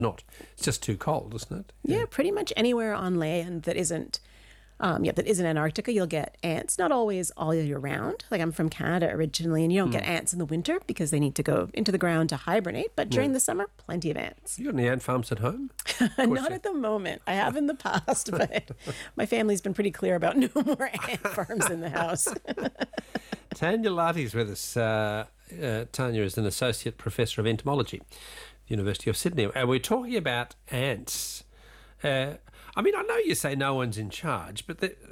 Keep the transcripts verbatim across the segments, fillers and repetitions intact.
not. It's just too cold, isn't it? Yeah, pretty much anywhere on land that isn't, um, yeah, that isn't Antarctica, you'll get ants. Not always all year round. Like I'm from Canada originally, and you don't get ants in the winter because they need to go into the ground to hibernate. But during the summer, plenty of ants. You got any ant farms at home? Not at the moment. I have in the past, but my family's been pretty clear about no more ant farms in the house. Tanya Larty's with us. Uh, uh, Tanya is an associate professor of entomology at the University of Sydney, and we're talking about ants. Uh, I mean, I know you say no one's in charge, but the,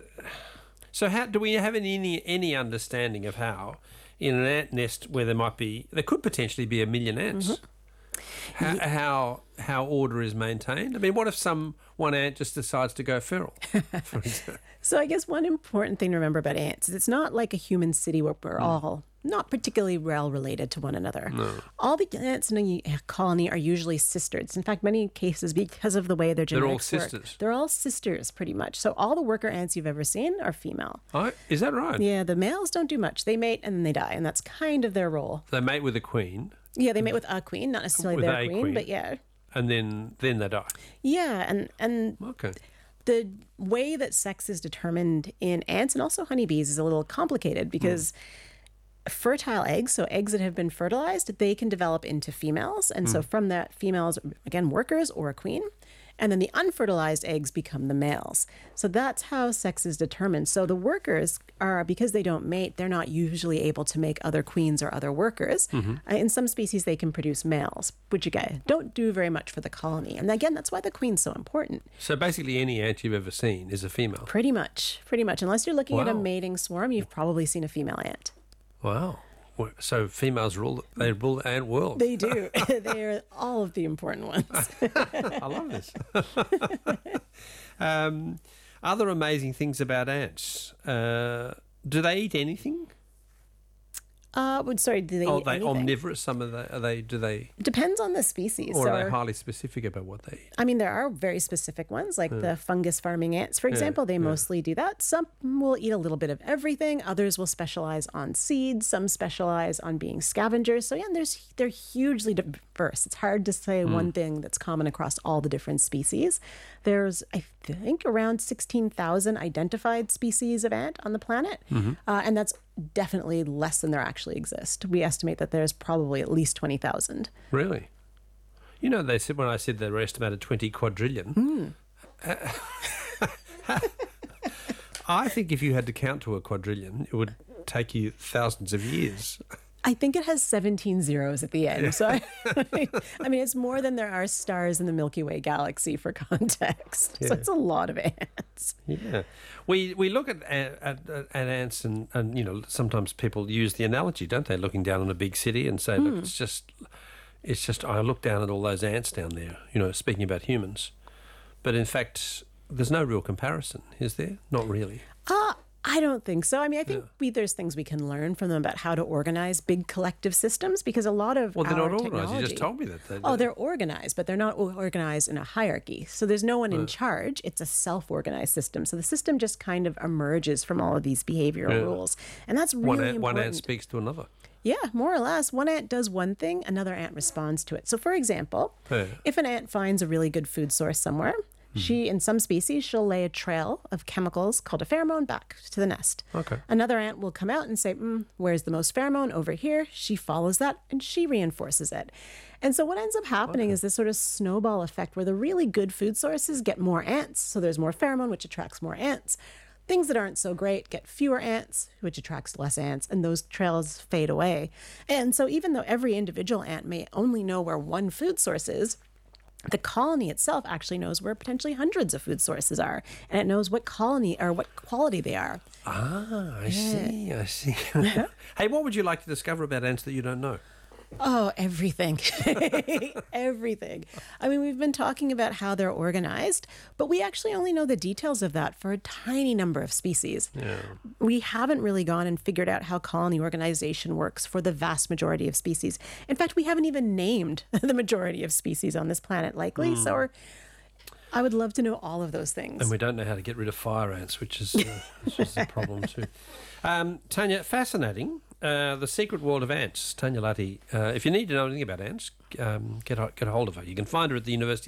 so how do we have any any understanding of how in an ant nest where there might be there could potentially be a million ants, mm-hmm. how, yeah. how how order is maintained? I mean, what if some one ant just decides to go feral? For example? So I guess one important thing to remember about ants is it's not like a human city where we're mm. all not particularly well related to one another. No. All the ants in a colony are usually sisters. In fact, many cases, because of the way their genetics they're all work, sisters. They're all sisters, pretty much. So all the worker ants you've ever seen are female. Oh, is that right? Yeah, the males don't do much. They mate and then they die, and that's kind of their role. They mate with a queen. Yeah, they mate with a queen, not necessarily with their a queen, queen, but yeah. And then, then they die. Yeah, and and okay. The way that sex is determined in ants and also honeybees is a little complicated because mm. fertile eggs, so eggs that have been fertilized, they can develop into females. And mm. so from that, females, again, workers or a queen. And then the unfertilized eggs become the males. So that's how sex is determined. So the workers are, because they don't mate, they're not usually able to make other queens or other workers. Mm-hmm. Uh, in some species, they can produce males, which again, don't do very much for the colony. And again, that's why the queen's so important. So basically any ant you've ever seen is a female? Pretty much, pretty much. Unless you're looking wow. at a mating swarm, you've probably seen a female ant. Wow. So females rule, they rule the ant world. They do. They're all of the important ones. I love this. um, other amazing things about ants. Uh, do they eat anything? Uh, well, sorry, do they oh, eat they anything? omnivorous? Some of the, are they, do they? Depends on the species. Or so, are they highly specific about what they eat? I mean, there are very specific ones, like yeah. the fungus farming ants, for example. Yeah, they yeah. mostly do that. Some will eat a little bit of everything. Others will specialize on seeds. Some specialize on being scavengers. So, yeah, there's they're hugely diverse. It's hard to say mm. one thing that's common across all the different species. There's, I think, around sixteen thousand identified species of ant on the planet. Mm-hmm. Uh, and that's definitely less than there actually exist. We estimate that there's probably at least twenty thousand. Really? You know, they said when I said they were estimated twenty quadrillion, mm. uh, I think if you had to count to a quadrillion, it would take you thousands of years. I think it has seventeen zeros at the end. Yeah. So, I, I mean, it's more than there are stars in the Milky Way galaxy for context. Yeah. So it's a lot of ants. Yeah. We we look at at, at ants and, and, you know, sometimes people use the analogy, don't they, looking down on a big city and say, look, mm. it's just, it's just, I look down at all those ants down there, you know, speaking about humans. But in fact, there's no real comparison, is there? Not really. Uh I don't think so. I mean, I think yeah. we, there's things we can learn from them about how to organize big collective systems because a lot of well, they're our not organized. technology, You just told me that. They, oh, they're organized, but they're not organized in a hierarchy. So there's no one in right. charge. It's a self-organized system. So the system just kind of emerges from all of these behavioral yeah. rules, and that's really one ant, important. One ant speaks to another. Yeah, more or less. One ant does one thing, another ant responds to it. So, for example, yeah. if an ant finds a really good food source somewhere, mm. she, in some species, she'll lay a trail of chemicals called a pheromone back to the nest. Okay. Another ant will come out and say, mm, where's the most pheromone? Over here. She follows that, and she reinforces it. And so what ends up happening okay. is this sort of snowball effect where the really good food sources get more ants. So there's more pheromone, which attracts more ants. Things that aren't so great get fewer ants, which attracts less ants, and those trails fade away. And so even though every individual ant may only know where one food source is, the colony itself actually knows where potentially hundreds of food sources are, and it knows what colony or what quality they are. Ah, I yeah. see, I see. Hey, what would you like to discover about ants that you don't know? Oh, everything. Everything. I mean, we've been talking about how they're organized, but we actually only know the details of that for a tiny number of species. Yeah. We haven't really gone and figured out how colony organization works for the vast majority of species. In fact, we haven't even named the majority of species on this planet, likely. Mm. So we're, I would love to know all of those things. And we don't know how to get rid of fire ants, which is, uh, which is a problem too. Um, Tanya, fascinating. uh, The Secret World of Ants, Tanya Lati. Uh, if you need to know anything about ants, um, get, a- get a hold of her. You can find her at the University